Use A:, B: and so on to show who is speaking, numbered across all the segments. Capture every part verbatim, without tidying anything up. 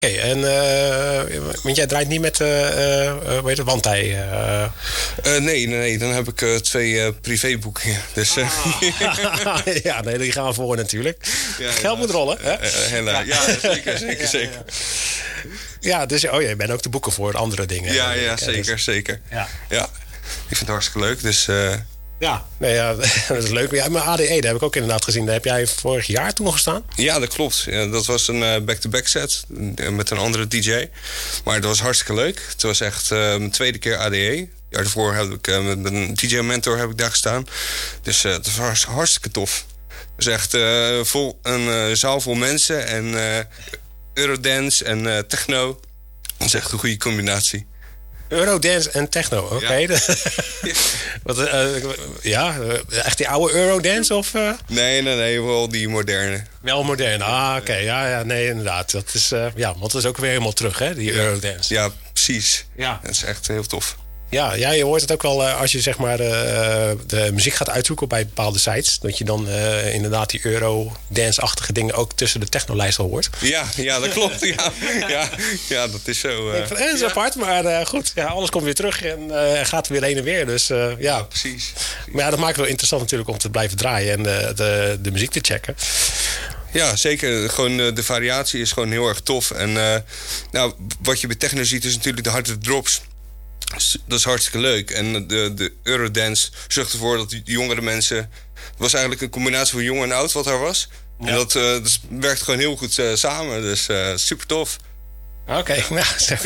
A: Oké, okay, en uh, want jij draait niet met uh, uh, hoe heet het, Wandtij? Uh...
B: Uh, nee, nee, nee, dan heb ik uh, twee uh, privéboekingen. Dus, uh...
A: ah. ja, nee, die gaan we voor natuurlijk. Ja, Geld moet rollen, hè?
B: Uh, helaas. Ja, ja, zeker, zeker, zeker.
A: Ja, ja. ja, dus oh, je bent ook te boeken voor andere dingen.
B: Ja, ja, zeker, dus... zeker. Ja. ja, ik vind het hartstikke leuk, dus... Uh...
A: Ja, nee, ja, dat is leuk. Ja, maar A D E, daar heb ik ook inderdaad gezien. Daar heb jij vorig jaar toen nog gestaan?
B: Ja, dat klopt. Ja, dat was een uh, back-to-back set met een andere D J. Maar dat was hartstikke leuk. Het was echt uh, mijn tweede keer A D E. Het jaar daarvoor heb ik uh, met een D J-mentor heb ik daar gestaan. Dus uh, het was hartstikke tof. Het was echt uh, vol, een uh, zaal vol mensen en uh, Eurodance en uh, techno. Dat is echt een goede combinatie.
A: Eurodance en techno, oké. Okay. Ja. Wat, uh, ja, echt die oude Eurodance of? Uh?
B: Nee, nee, nee, wel die moderne.
A: Wel moderne, ah, oké. Okay. Ja, ja, nee, inderdaad. Dat is, uh, ja, want dat is ook weer helemaal terug, hè, die
B: ja.
A: Eurodance.
B: Ja, precies.
A: Ja.
B: Dat is echt heel tof.
A: Ja, ja, je hoort het ook wel uh, als je zeg maar uh, de muziek gaat uitzoeken bij bepaalde sites. Dat je dan uh, inderdaad die Eurodance-achtige dingen ook tussen de technolijst al hoort.
B: Ja, ja, dat klopt. Ja, ja, ja, dat is zo. Uh,
A: Ik vind, eh, dat is ja. apart, maar uh, goed. Ja, alles komt weer terug en uh, gaat weer heen en weer. Dus uh, ja.
B: ja precies, precies.
A: Maar ja, dat maakt het wel interessant natuurlijk om te blijven draaien en de, de, de muziek te checken.
B: Ja, zeker. Gewoon, uh, de variatie is gewoon heel erg tof. En uh, nou, wat je bij techno ziet is natuurlijk de harde drops. Dat is hartstikke leuk. En de, de Eurodance zorgt ervoor dat die jongere mensen... Het was eigenlijk een combinatie van jong en oud wat er was. Ja. En dat, uh, dat werkt gewoon heel goed uh, samen. Dus uh, super tof.
A: Oké, okay. ja,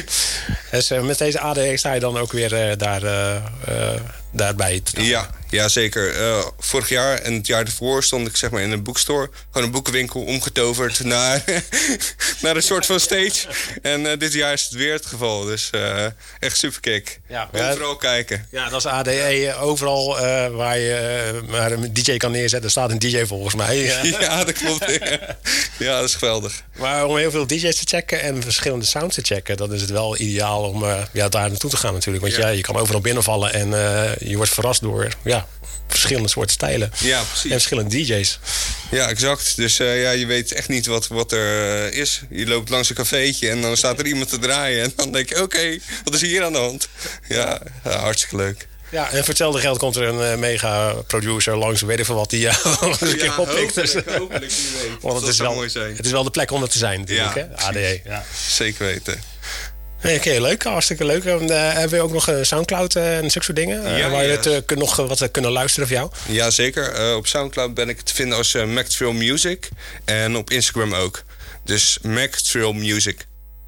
A: dus uh, met deze A D E sta je dan ook weer uh, daar, uh, uh, daarbij te staan.
B: Ja, ja, zeker. Uh, vorig jaar en het jaar ervoor stond ik zeg maar in een boekstore. Gewoon een boekenwinkel omgetoverd naar, naar een soort van stage. En uh, dit jaar is het weer het geval. Dus uh, echt super kick. Ja, overal ja, kijken.
A: Ja, dat is A D E. Overal uh, waar je uh, maar een D J kan neerzetten, staat een D J volgens mij.
B: Ja, dat klopt. Ja. Ja, dat is geweldig.
A: Maar om heel veel D J's te checken en verschillende sounds te checken, dan is het wel ideaal om uh, ja, daar naartoe te gaan natuurlijk. Want ja. Ja, je kan overal binnenvallen en uh, je wordt verrast door ja, verschillende soorten stijlen.
B: Ja, precies.
A: En verschillende D J's.
B: Ja, exact. Dus uh, ja, je weet echt niet wat, wat er uh, is. Je loopt langs een cafeetje en dan staat er iemand te draaien. En dan denk je, oké, okay, wat is hier aan de hand? Ja, ja, hartstikke leuk.
A: Ja, en voor hetzelfde geld komt er een uh, mega-producer langs, weet ik veel wat, die uh, eens een keer oppikt. Dus,
B: hopelijk, wie weet.
A: Want het is, wel, mooi zijn. Het is wel de plek om er te zijn natuurlijk, ja, hè? A D E. Ja.
B: Zeker weten.
A: Oké, okay, leuk. Hartstikke leuk. Uh, hebben we ook nog uh, Soundcloud uh, en zulke soort dingen? Uh, ja, waar je ja. het, uh, nog uh, wat uh, kunnen luisteren van jou?
B: Ja, zeker. Uh, op Soundcloud ben ik te vinden als uh, Mac Trill Music. En op Instagram ook. Dus Mac Trill Music.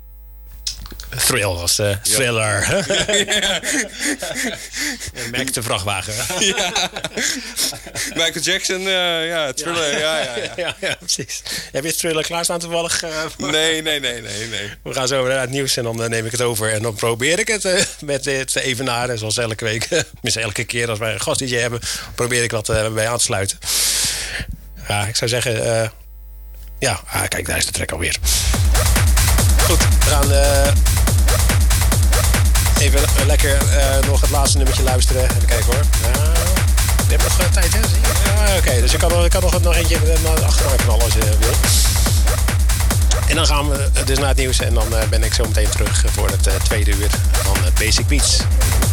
A: Thrill als uh, thriller. Ja. Ja, ja. Mac de vrachtwagen. Ja.
B: Michael Jackson, uh, ja, Thriller. Ja. Ja, ja, ja.
A: Ja, ja, precies. Heb je Thriller klaarstaan toevallig? Uh,
B: nee, nee, nee, nee, nee.
A: We gaan zo naar het nieuws en dan uh, neem ik het over. En dan probeer ik het uh, met het evenaren, zoals elke week. Misschien elke keer als wij een gast D J hebben, probeer ik wat uh, bij aan te sluiten. Ja, ik zou zeggen, uh, ja, ah, kijk, daar is de track alweer. Goed, we gaan uh, even uh, lekker uh, nog het laatste nummertje luisteren. Even kijken hoor. Uh, je hebt nog uh, tijd, hè? Uh, Oké, okay, dus ik kan, ik kan nog, nog eentje uh, achteraan knallen als je wil. En dan gaan we uh, dus naar het nieuws. En dan uh, ben ik zo meteen terug voor het uh, tweede uur van uh, Basic Beats.